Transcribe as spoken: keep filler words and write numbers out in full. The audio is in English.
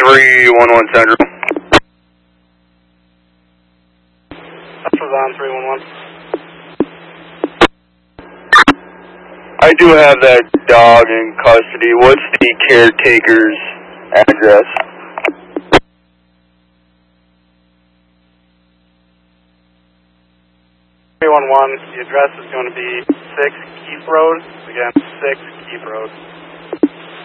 three one one Central. That was on three one one. I do have that dog in custody. What's the caretaker's address? three one one, the address is going to be six Keith Road. Again, six Keith Road.